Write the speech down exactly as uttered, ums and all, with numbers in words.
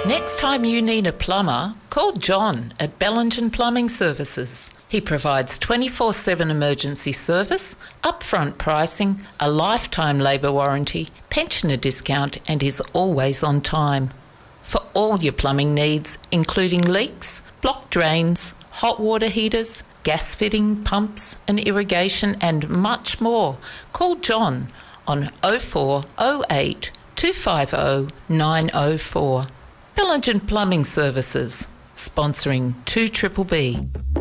Next time you need a plumber, call John at Bellingen Plumbing Services. He provides twenty-four seven emergency service, upfront pricing, a lifetime labour warranty, pensioner discount, and is always on time. For all your plumbing needs, including leaks, blocked drains, hot water heaters, gas fitting, pumps and irrigation, and much more, call John on oh four oh eight, two five oh, nine oh four. Bellingen Plumbing Services, sponsoring two B B B.